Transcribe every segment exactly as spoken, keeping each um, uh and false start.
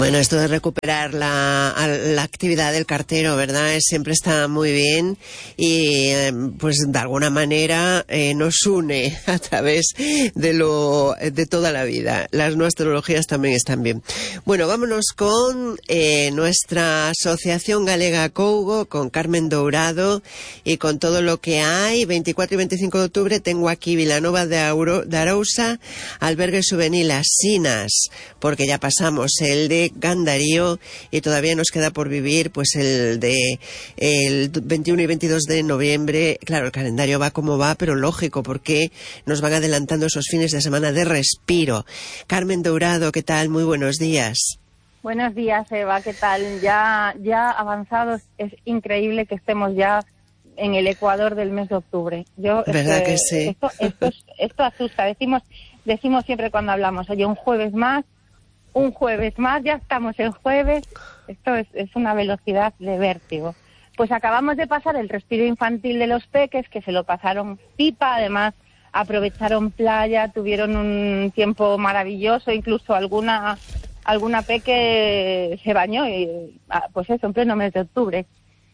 Bueno, esto de recuperar la, la actividad del cartero, ¿verdad? Siempre está muy bien y eh, pues de alguna manera eh, nos une a través de lo de toda la vida. Las nuevas tecnologías también están bien. Bueno, vámonos con eh, nuestra Asociación Galega Cougo, con Carmen Dourado y con todo lo que hay. veinticuatro y veinticinco de octubre tengo aquí Vilanova de, Auro, de Arousa, Albergue Juvenil Las Sinas, porque ya pasamos el de Gandarío y todavía nos queda por vivir pues el de el veintiuno y veintidós de noviembre. Claro, el calendario va como va, pero lógico, porque nos van adelantando esos fines de semana de respiro. Carmen Dourado, ¿qué tal? Muy buenos días. Buenos días, Eva, ¿qué tal? Ya, ya avanzados, es increíble que estemos ya en el ecuador del mes de octubre. Yo, ¿Verdad este, que sí? Esto, esto, esto asusta. Decimos, decimos siempre cuando hablamos, oye, un jueves más, un jueves más, ya estamos en jueves. Esto es, es una velocidad de vértigo. Pues acabamos de pasar el respiro infantil de los peques, que se lo pasaron pipa, además aprovecharon playa, tuvieron un tiempo maravilloso, incluso alguna alguna peque se bañó, y, pues eso, en pleno mes de octubre.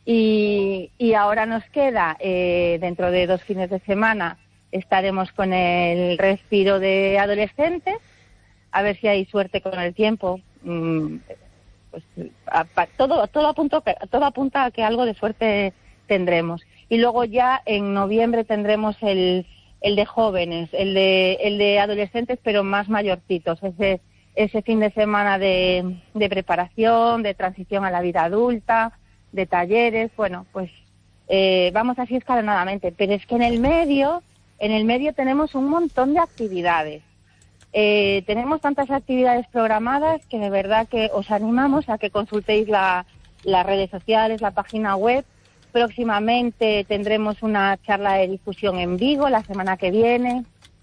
Y, y ahora nos queda, eh, dentro de dos fines de semana, estaremos con el respiro de adolescentes, a ver si hay suerte con el tiempo. Mm, pues, a, a, todo, todo, apunta, todo apunta a que algo de suerte tendremos. Y luego ya en noviembre tendremos el, el de jóvenes, el de, el de adolescentes, pero más mayorcitos, ese, ese fin de semana de, de preparación, de transición a la vida adulta, de talleres. Bueno, pues eh, vamos así escalonadamente, pero es que en el medio, en el medio tenemos un montón de actividades. Eh, tenemos tantas actividades programadas que de verdad que os animamos a que consultéis la, las redes sociales, la página web. Próximamente tendremos una charla de difusión en Vigo la semana que viene.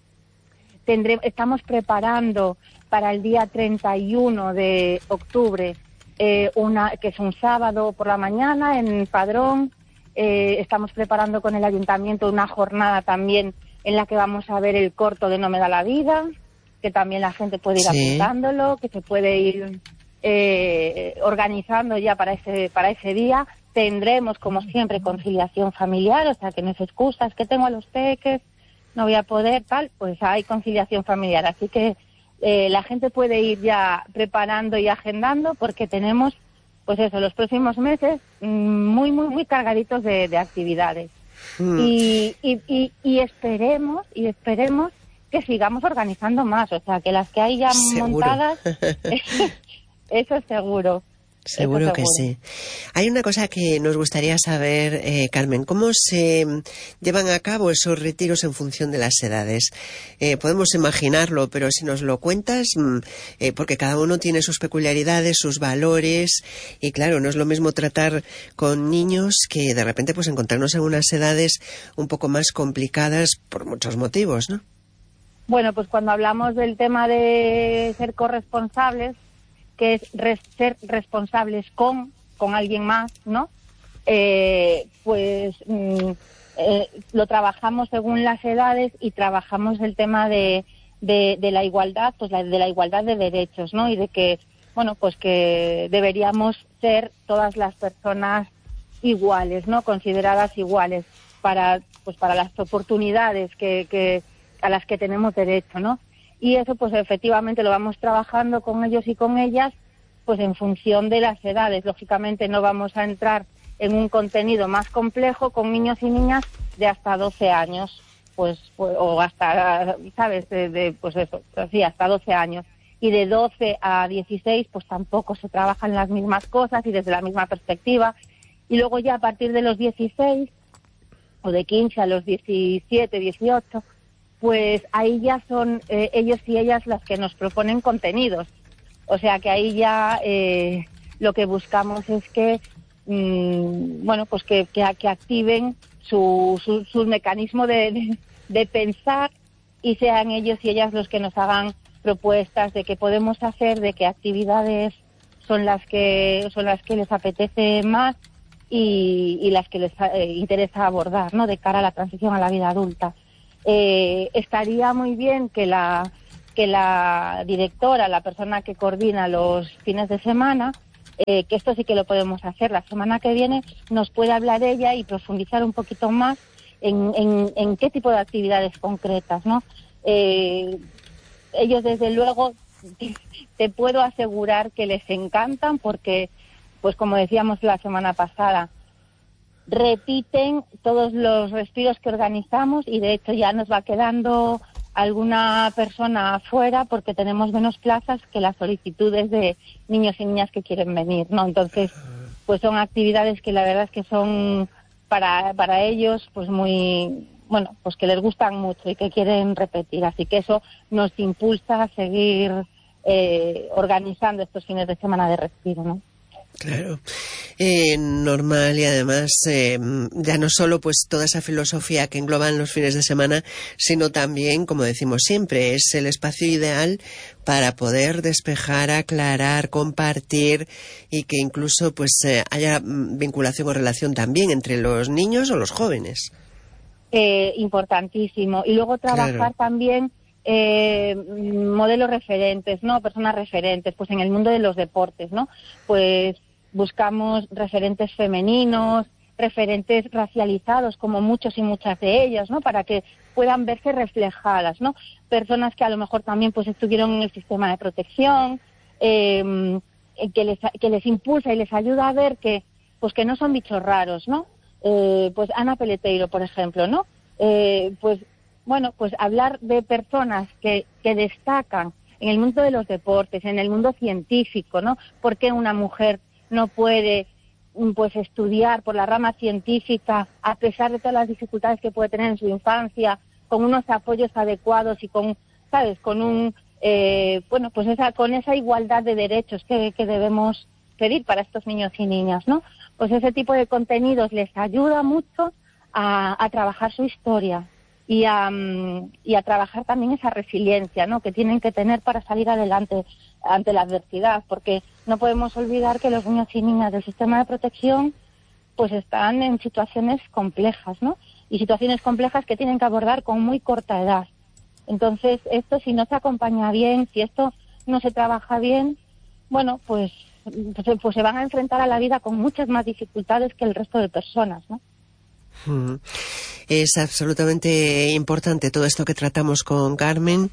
Tendré, estamos preparando para el día treinta y uno de octubre, eh, una, que es un sábado por la mañana en Padrón. Eh, estamos preparando con el ayuntamiento una jornada también en la que vamos a ver el corto de No me da la vida, que también la gente puede ir sí. apuntándolo, que se puede ir eh, organizando ya para ese, para ese día. Tendremos, como siempre, conciliación familiar, o sea, que no es excusa, es que tengo a los peques, no voy a poder, tal, pues hay conciliación familiar. Así que eh, la gente puede ir ya preparando y agendando, porque tenemos, pues eso, los próximos meses muy, muy, muy cargaditos de, de actividades. Mm. Y, y, y, y esperemos, y esperemos que sigamos organizando más, o sea, que las que hay ya seguro. montadas, eso es seguro. Seguro, Eso que seguro. sí. Hay una cosa que nos gustaría saber, eh, Carmen, ¿cómo se llevan a cabo esos retiros en función de las edades? Eh, podemos imaginarlo, pero si nos lo cuentas, eh, porque cada uno tiene sus peculiaridades, sus valores, y claro, no es lo mismo tratar con niños que de repente pues encontrarnos en unas edades un poco más complicadas por muchos motivos, ¿no? Bueno, pues cuando hablamos del tema de ser corresponsables, que es res, ser responsables con, con alguien más, ¿no? Eh, pues mm, eh, lo trabajamos según las edades y trabajamos el tema de, de, de la igualdad, pues la, de la igualdad de derechos, ¿no? Y de que, bueno, pues que deberíamos ser todas las personas iguales, ¿no? Consideradas iguales para, pues para las oportunidades que, que a las que tenemos derecho, ¿no? Y eso, pues efectivamente lo vamos trabajando con ellos y con ellas, pues en función de las edades. Lógicamente no vamos a entrar en un contenido más complejo con niños y niñas de hasta doce años, pues, pues o hasta, ¿sabes? De, de, pues eso, sí, hasta doce años. Y de doce a dieciséis, pues tampoco se trabajan las mismas cosas y desde la misma perspectiva. Y luego ya a partir de los dieciséis, o de quince a los diecisiete, dieciocho, pues ahí ya son eh, ellos y ellas las que nos proponen contenidos. O sea que ahí ya eh, lo que buscamos es que, mmm, bueno, pues que, que, que activen su, su, su mecanismo de, de, de pensar y sean ellos y ellas los que nos hagan propuestas de qué podemos hacer, de qué actividades son las que son las que les apetece más y, y las que les eh, interesa abordar, ¿no? De cara a la transición a la vida adulta. Eh, estaría muy bien que la que la directora, la persona que coordina los fines de semana, eh, que esto sí que lo podemos hacer la semana que viene, nos puede hablar ella y profundizar un poquito más en, en, en qué tipo de actividades concretas, ¿no? Eh, ellos, desde luego, te puedo asegurar que les encantan porque, pues como decíamos la semana pasada, repiten todos los respiros que organizamos y de hecho ya nos va quedando alguna persona afuera porque tenemos menos plazas que las solicitudes de niños y niñas que quieren venir, ¿no? Entonces, pues son actividades que la verdad es que son para para ellos pues muy, bueno, pues que les gustan mucho y que quieren repetir, así que eso nos impulsa a seguir eh, organizando estos fines de semana de respiro, ¿no? Claro, eh, normal y además eh, ya no solo pues toda esa filosofía que engloban los fines de semana, sino también, como decimos siempre, es el espacio ideal para poder despejar, aclarar, compartir y que incluso pues eh, haya vinculación o relación también entre los niños o los jóvenes. Eh, importantísimo. Y luego trabajar claro. también Eh, modelos referentes, ¿no? Personas referentes, pues en el mundo de los deportes, ¿no? Pues buscamos referentes femeninos, referentes racializados, como muchos y muchas de ellas, ¿no? Para que puedan verse reflejadas, ¿no? Personas que a lo mejor también pues estuvieron en el sistema de protección, eh, que les que les impulsa y les ayuda a ver que pues que no son bichos raros, ¿no? Eh, pues Ana Peleteiro, por ejemplo, ¿no? Eh, pues Bueno, pues hablar de personas que, que destacan en el mundo de los deportes, en el mundo científico, ¿no? ¿Por qué una mujer no puede pues estudiar por la rama científica a pesar de todas las dificultades que puede tener en su infancia, con unos apoyos adecuados y con, ¿sabes? Con un, eh, bueno, pues esa, con esa igualdad de derechos que, que debemos pedir para estos niños y niñas, ¿no? Pues ese tipo de contenidos les ayuda mucho a, a trabajar su historia. Y a, y a trabajar también esa resiliencia, ¿no? Que tienen que tener para salir adelante ante la adversidad, porque no podemos olvidar que los niños y niñas del sistema de protección pues están en situaciones complejas, ¿no? Y situaciones complejas que tienen que abordar con muy corta edad. Entonces, esto si no se acompaña bien, si esto no se trabaja bien, bueno, pues, pues, pues se van a enfrentar a la vida con muchas más dificultades que el resto de personas, ¿no? Mm. Es absolutamente importante todo esto que tratamos con Carmen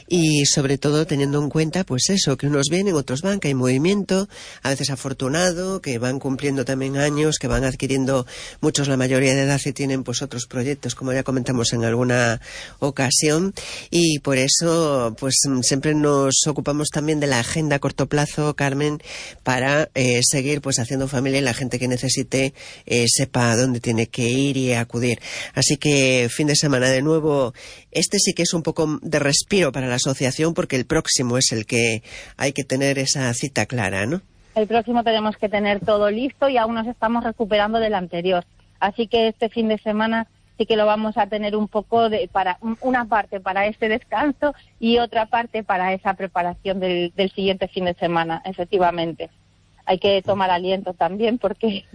y sobre todo teniendo en cuenta pues eso, que unos vienen, otros van, que hay movimiento, a veces afortunado, que van cumpliendo también años, que van adquiriendo muchos la mayoría de edad y tienen pues otros proyectos, como ya comentamos en alguna ocasión, y por eso pues siempre nos ocupamos también de la agenda a corto plazo, Carmen, para eh, seguir pues haciendo familia y la gente que necesite eh, sepa dónde tiene que ir y acudir. Así que fin de semana de nuevo, este sí que es un poco de respiro para la asociación porque el próximo es el que hay que tener esa cita clara, ¿no? El próximo tenemos que tener todo listo y aún nos estamos recuperando del anterior. Así que este fin de semana sí que lo vamos a tener un poco de para una parte para este descanso y otra parte para esa preparación del, del siguiente fin de semana, efectivamente. Hay que tomar aliento también porque...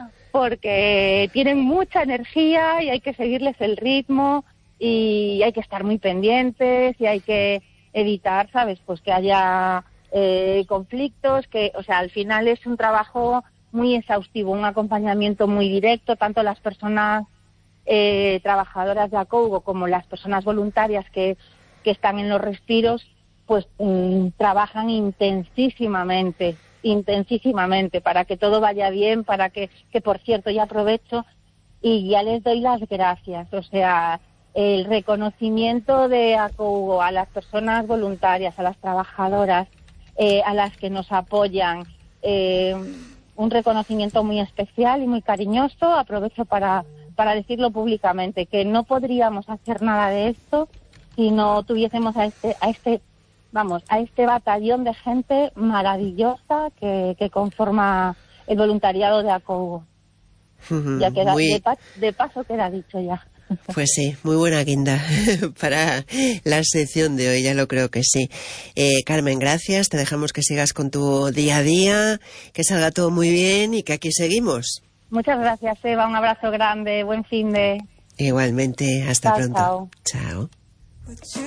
porque tienen mucha energía y hay que seguirles el ritmo y hay que estar muy pendientes y hay que evitar, ¿sabes? Pues que haya eh, conflictos, que, o sea, al final es un trabajo muy exhaustivo, un acompañamiento muy directo, tanto las personas eh, trabajadoras de Acougo como las personas voluntarias que, que están en los respiros, pues mmm, trabajan intensísimamente. intensísimamente para que todo vaya bien, para que, que por cierto ya aprovecho y ya les doy las gracias, o sea, el reconocimiento de Acougo a las personas voluntarias, a las trabajadoras, eh, a las que nos apoyan, eh, un reconocimiento muy especial y muy cariñoso. Aprovecho para, para decirlo públicamente, que no podríamos hacer nada de esto si no tuviésemos a este, a este vamos, a este batallón de gente maravillosa que, que conforma el voluntariado de Acougo. Uh-huh, ya queda, muy... de, pa- de paso queda dicho ya. Pues sí, muy buena guinda para la sección de hoy, ya lo creo que sí. Eh, Carmen, gracias, te dejamos que sigas con tu día a día, que salga todo muy bien y que aquí seguimos. Muchas gracias, Eva, un abrazo grande, buen fin de... Igualmente, hasta chao, pronto. Chao. Chao.